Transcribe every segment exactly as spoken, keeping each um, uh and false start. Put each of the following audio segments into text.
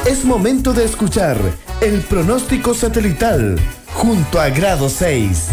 Es momento de escuchar el pronóstico satelital junto a Grado seis.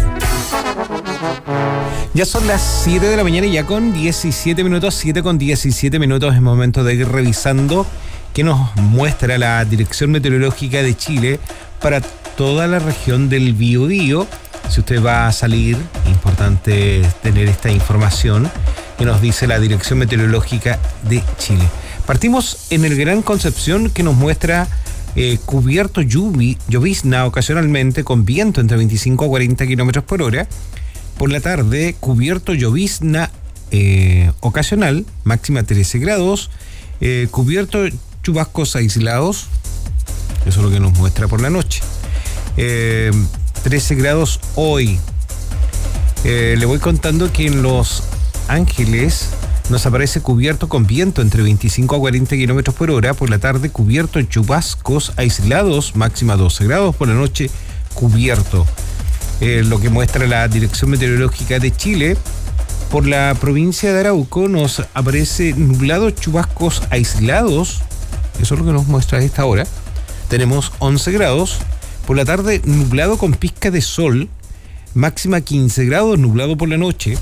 Ya son las siete de la mañana y ya con diecisiete minutos, siete con diecisiete minutos, es momento de ir revisando qué nos muestra la Dirección Meteorológica de Chile para toda la región del Biobío. Si usted va a salir, importante tener esta información que nos dice la Dirección Meteorológica de Chile. Partimos en el Gran Concepción, que nos muestra eh, cubierto lluvi, llovizna ocasionalmente con viento entre veinticinco a cuarenta kilómetros por hora. Por la tarde, cubierto llovizna eh, ocasional, máxima trece grados. Eh, cubierto chubascos aislados, eso es lo que nos muestra por la noche. Eh, trece grados hoy. Eh, le voy contando que en Los Ángeles nos aparece cubierto con viento entre veinticinco a cuarenta kilómetros por hora. Por la tarde, cubierto chubascos aislados, máxima doce grados. Por la noche, cubierto. Eh, lo que muestra la Dirección Meteorológica de Chile. Por la provincia de Arauco nos aparece nublado, chubascos aislados. Eso es lo que nos muestra a esta hora. Tenemos once grados. Por la tarde, nublado con pizca de sol. Máxima quince grados, nublado por la noche.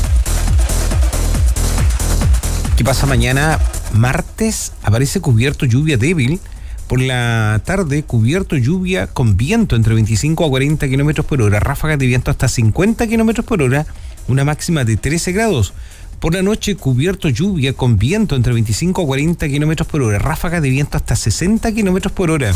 ¿Qué pasa mañana? Martes aparece cubierto, lluvia débil. Por la tarde, cubierto, lluvia con viento entre veinticinco a cuarenta kilómetros por hora. Ráfagas de viento hasta cincuenta kilómetros por hora. Una máxima de trece grados. Por la noche, cubierto, lluvia con viento entre veinticinco a cuarenta kilómetros por hora. Ráfagas de viento hasta sesenta kilómetros por hora.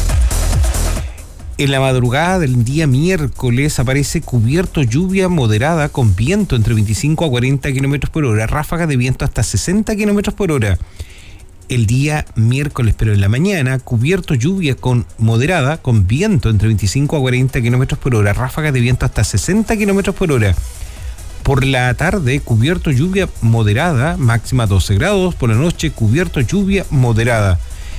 En la madrugada del día miércoles aparece cubierto, lluvia moderada con viento entre veinticinco a cuarenta kilómetros por hora. Ráfagas de viento hasta sesenta kilómetros por hora. El día miércoles, pero en la mañana, cubierto, lluvia con moderada con viento entre veinticinco a cuarenta kilómetros por hora. Ráfagas de viento hasta sesenta kilómetros por hora. Por la tarde, cubierto, lluvia moderada, máxima doce grados. Por la noche, cubierto, lluvia moderada.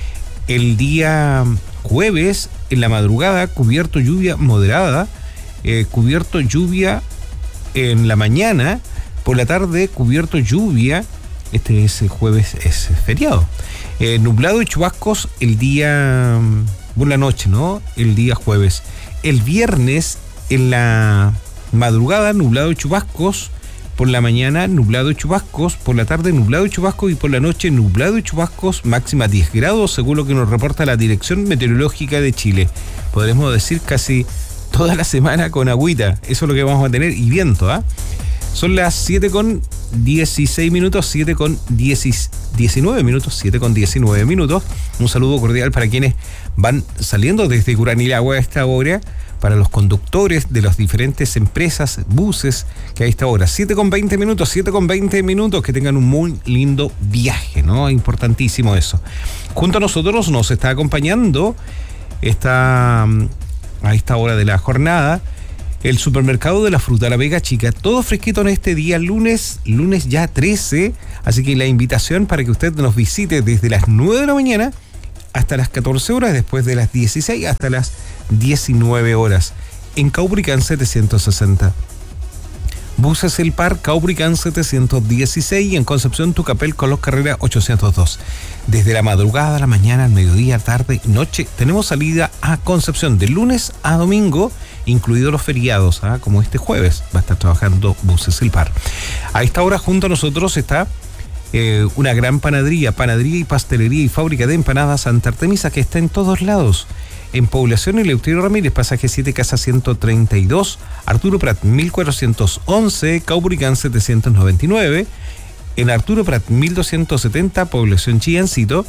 El día jueves, en la madrugada, cubierto, lluvia moderada. Eh, cubierto, lluvia en la mañana. Por la tarde, cubierto, lluvia. Este es el jueves, es feriado. Eh, nublado y chubascos el día, por la noche, ¿no? El día jueves. El viernes, en la madrugada, nublado y chubascos. Por la mañana, nublado y chubascos. Por la tarde, nublado y chubascos. Y por la noche, nublado y chubascos. Máxima diez grados, según lo que nos reporta la Dirección Meteorológica de Chile. Podremos decir casi toda la semana con agüita. Eso es lo que vamos a tener. Y viento, ¿ah? ¿eh? Son las siete con dieciséis minutos, siete con diecinueve minutos, siete con diecinueve minutos. Un saludo cordial para quienes van saliendo desde Curanilagua a esta hora, para los conductores de las diferentes empresas, buses, que a esta hora, siete con veinte minutos, siete con veinte minutos, que tengan un muy lindo viaje, ¿no? Importantísimo eso. Junto a nosotros nos está acompañando esta, a esta hora de la jornada, el supermercado de la fruta La Vega Chica, todo fresquito en este día lunes, lunes ya trece, así que la invitación para que usted nos visite desde las nueve de la mañana hasta las catorce horas, después de las dieciséis hasta las diecinueve horas, en Caubricán setecientos sesenta. Buses El Par, Caubricán setecientos dieciséis, y en Concepción Tucapel con los Carreras ochocientos dos. Desde la madrugada, la mañana, al mediodía, tarde y noche, tenemos salida a Concepción de lunes a domingo, incluidos los feriados, ¿eh? Como este jueves va a estar trabajando Buses El Par. A esta hora junto a nosotros está eh, una gran panadería, panadería y pastelería y fábrica de empanadas Santa Artemisa, que está en todos lados. En Población Eleuterio Ramírez, pasaje siete, casa ciento treinta y dos, Arturo Prat mil cuatrocientos once, Caubricán setecientos noventa y nueve, en Arturo Prat mil doscientos setenta, Población Chillancito,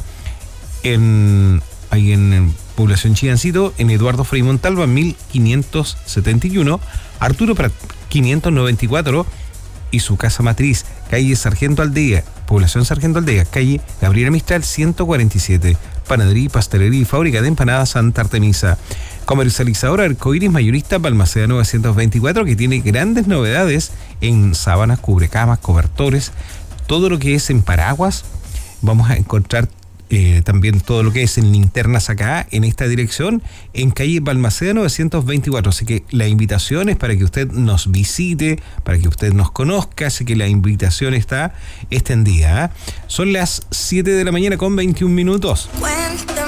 en, ahí en Población Chillancito, en Eduardo Frei Montalva mil quinientos setenta y uno, Arturo Prat quinientos noventa y cuatro, y su casa matriz, calle Sargento Aldea, Población Sargento Aldea, calle Gabriela Mistral ciento cuarenta y siete. Panadería, pastelería y fábrica de empanadas Santa Artemisa. Comercializadora Arcoiris Mayorista Balmaceda novecientos veinticuatro, que tiene grandes novedades en sábanas, cubrecamas, cobertores, todo lo que es en paraguas. Vamos a encontrar eh, también todo lo que es en linternas acá, en esta dirección, en calle Balmaceda novecientos veinticuatro. Así que la invitación es para que usted nos visite, para que usted nos conozca, así que la invitación está extendida, ¿eh? Son las siete de la mañana con veintiún minutos.